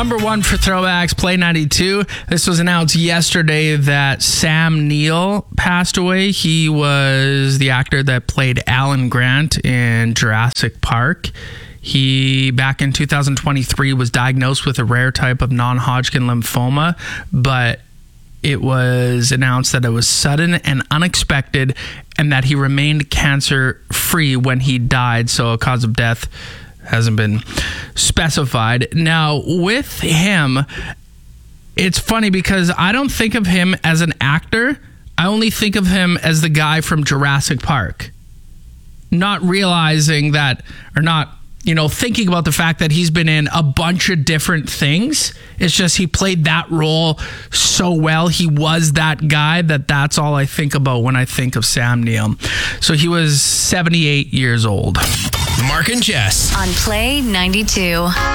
Number one for throwbacks, Play 92. This was announced yesterday that Sam Neill passed away. He was the actor that played Alan Grant in Jurassic Park. He, back in 2023, was diagnosed with a rare type of non-Hodgkin lymphoma, but it was announced that it was sudden and unexpected and that he remained cancer-free when he died. So a cause of death hasn't been specified. Now, with him, it's funny because I don't think of him as an actor. I only think of him as the guy from Jurassic Park. Not realizing that, or not, thinking about the fact that he's been in a bunch of different things. It's just he played that role so well. He was that guy that's all I think about when I think of Sam Neill. So he was 78 years old. Mark and Jess on Play 92.